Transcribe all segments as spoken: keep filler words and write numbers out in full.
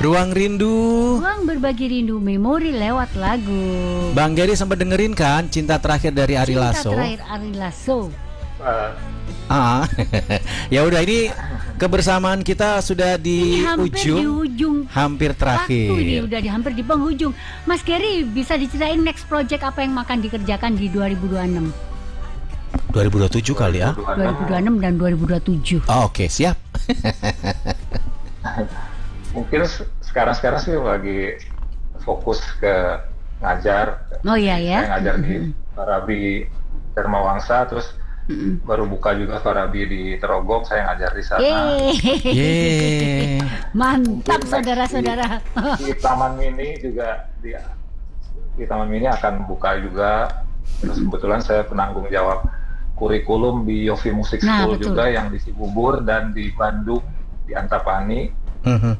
Ruang Rindu. Ruang berbagi rindu memori lewat lagu. Bang Gary sempat dengerin kan Cinta Terakhir dari Ari Cinta Lasso? Terakhir Ari Lasso. Uh, Ah, ya udah ini kebersamaan kita sudah di Ini hampir ujung, di ujung. hampir terakhir. Waktu ini udah di hampir di penghujung. Mas Gary bisa diceritain next project apa yang akan dikerjakan di dua ribu dua puluh enam? dua ribu dua puluh tujuh kali ya? dua ribu dua puluh enam dan dua ribu dua puluh tujuh. Oh, Oke, siap. Mungkin sekarang-sekarang sih lagi fokus ke ngajar. Oh iya ya. Saya ngajar di Farabi Dharma Wangsa, terus Mm-mm. baru buka juga Farabi di Terogong, saya ngajar di sana. Yeay. Yeay. Mantap Mungkin saudara-saudara. Di, di Taman Mini juga di, di Taman Mini akan buka juga. Terus kebetulan saya penanggung jawab kurikulum di Yofi Music Nah, School betul. juga yang di Cibubur dan di Bandung di Antapani. Mhm.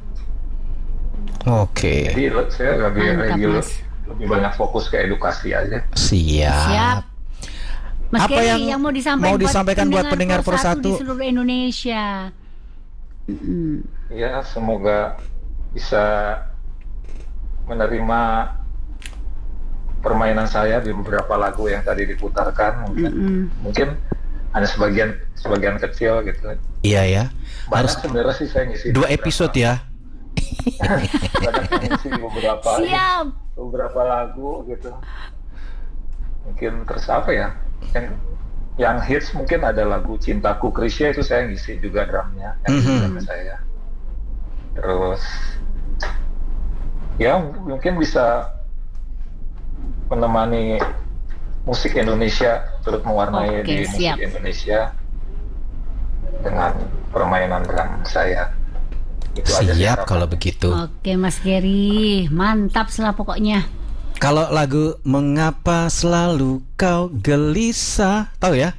Oke, Jadi le- saya lagi Mantap, lagi Mas. lebih banyak fokus ke edukasi aja. siap. Siap. Mas Apa Gary, yang yang, mau disampaikan, mau disampaikan buat pendengar Pro satu Pro di seluruh Indonesia. Mm-mm. Ya, semoga bisa menerima permainan saya di beberapa lagu yang tadi diputarkan. Mungkin, Mm-mm. mungkin hanya sebagian sebagian kecil gitu. Iya ya. Banyak Harus sebenarnya sih saya ngisi dua beberapa- episode ya. banyak yang ngisi beberapa Siap. beberapa lagu gitu. Mungkin terus apa ya? Yang yang hits mungkin ada lagu Cintaku Krisya, itu saya ngisi juga drumnya, yang Mhm. drumnya saya. Terus ya m- mungkin bisa menemani musik Indonesia, turut mewarnai Oke, di siap. musik Indonesia dengan permainan drum saya. Itu aja sih Siap harapan. kalau begitu. Oke Mas Gary, mantap lah pokoknya. Kalau lagu Mengapa Selalu Kau Gelisah, tahu ya?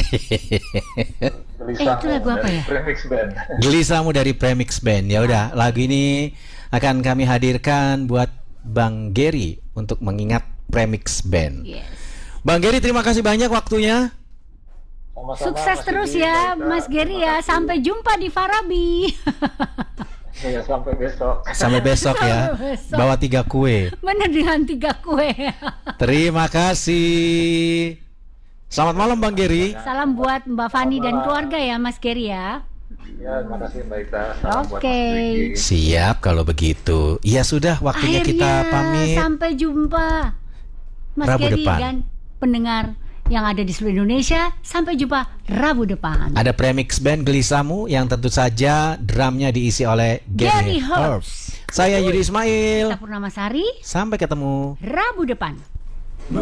Gelisah Eh, itu lagu apa dari ya? Premix Band. Gelisahmu dari Premix Band. Ya udah, lagu ini akan kami hadirkan buat Bang Gary untuk mengingat Premix Band. Yes. Bang Gary, terima kasih banyak waktunya. Sama-sama, Sukses Mas terus Didi, ya Baita. Mas Gary Terima ya. kasih. Sampai jumpa di Farabi. Ya, sampai besok. Sampai besok ya. Sampai besok. Bawa tiga kue. Bener dengan tiga kue. Terima kasih. Selamat malam Bang Gary. Salam buat Mbak Fani dan keluarga ya Mas Gary ya. Ya, terima kasih Mbak Ita. Salam buat Oke. Mas Didi. Siap kalau begitu. Ya sudah, waktunya kita pamit. Sampai jumpa Mas Rabu Gary depan. dan pendengar yang ada di seluruh Indonesia. Sampai jumpa Rabu depan. Ada Premix Band Gelisahmu yang tentu saja drumnya diisi oleh Gary Gary Herbs. Herbs. Saya Yudi Kita Ismail. Purnamasari. Sampai ketemu. Rabu depan.